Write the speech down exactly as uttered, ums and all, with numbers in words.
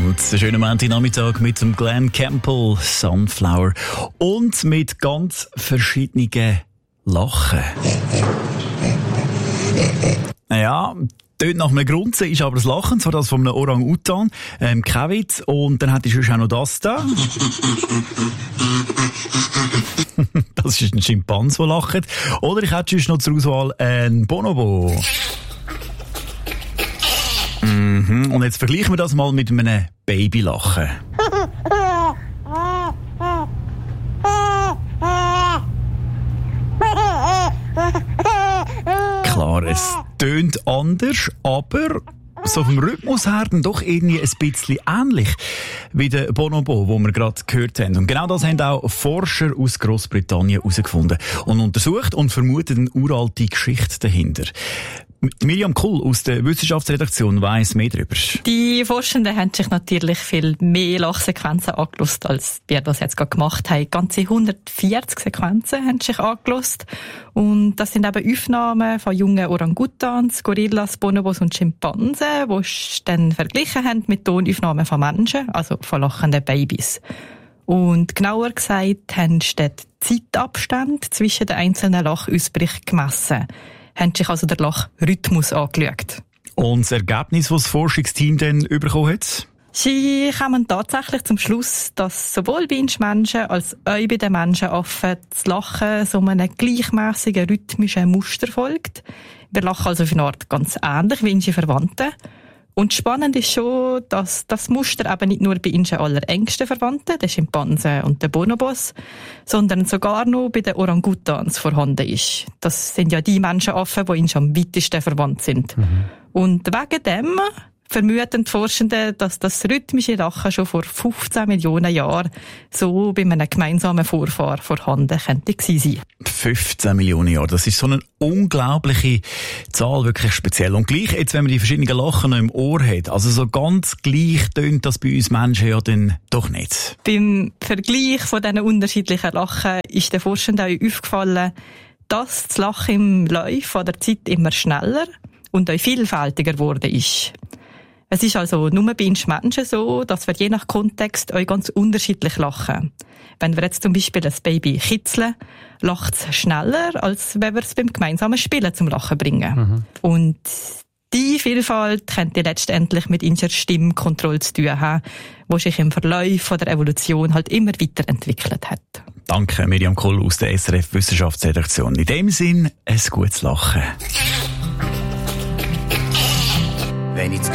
Und einen schönen Montagnachmittag mit dem Glenn Campbell, Sunflower. Und mit ganz verschiedenen Lachen. Ja, tönt nach einem Grunzen, ist aber das Lachen, zwar das von einem Orang-Utan, ähm, Kevin. Und dann hättest du auch noch das da. Das ist ein Schimpanse, der lacht. Oder ich hätte noch zur Auswahl einen Bonobo. Mhm. Und jetzt vergleichen wir das mal mit einem Babylachen. Klar, es tönt anders, aber so vom Rhythmus her dann doch irgendwie ein bisschen ähnlich wie der Bonobo, den wir gerade gehört haben. Und genau das haben auch Forscher aus Grossbritannien herausgefunden und untersucht und vermuten eine uralte Geschichte dahinter. Miriam Kull aus der Wissenschaftsredaktion weiss mehr darüber. Die Forschenden haben sich natürlich viel mehr Lachsequenzen angelost, als wir das jetzt gerade gemacht haben. Ganze hundertvierzig Sequenzen haben sich angelost. Und das sind eben Aufnahmen von jungen Orangutans, Gorillas, Bonobos und Schimpansen, die sie dann verglichen haben mit Tonaufnahmen von Menschen, also von lachenden Babys. Und genauer gesagt haben sie den Zeitabstand zwischen den einzelnen Lachausbrüchen gemessen. Haben sich also den Lachrhythmus angeschaut. Und das Ergebnis, das das Forschungsteam dann bekommen hat? Sie kommen tatsächlich zum Schluss, dass sowohl bei uns Menschen als auch bei den Menschenaffen das Lachen so einem gleichmässigen rhythmischen Muster folgt. Wir lachen also auf eine Art ganz ähnlich wie unsere Verwandten. Und spannend ist schon, dass das Muster eben nicht nur bei unseren allerengsten Verwandten, den Schimpansen und den Bonobos, sondern sogar noch bei den Orangutans vorhanden ist. Das sind ja die Menschenaffen, die uns am weitesten verwandt sind. Mhm. Und wegen dem vermuten die Forschenden, dass das rhythmische Lachen schon vor fünfzehn Millionen Jahren so bei einem gemeinsamen Vorfahr vorhanden könnte gewesen sein. fünfzehn Millionen Jahre, das ist so eine unglaubliche Zahl, wirklich speziell. Und gleich, jetzt, wenn man die verschiedenen Lachen noch im Ohr hat, also so ganz gleich tönt das bei uns Menschen ja dann doch nicht. Beim Vergleich von diesen unterschiedlichen Lachen ist den Forschenden auch aufgefallen, dass das Lachen im Laufe der Zeit immer schneller und auch vielfältiger geworden ist. Es ist also nur bei uns Menschen so, dass wir je nach Kontext auch ganz unterschiedlich lachen. Wenn wir jetzt zum Beispiel ein Baby kitzeln, lacht es schneller, als wenn wir es beim gemeinsamen Spielen zum Lachen bringen. Mhm. Und die Vielfalt könnte letztendlich mit unserer Stimmkontrolle zu tun haben, die sich im Verlauf der Evolution halt immer weiterentwickelt hat. Danke, Miriam Kohl aus der S R F Wissenschaftsredaktion. In dem Sinn, ein gutes Lachen. Wenn ich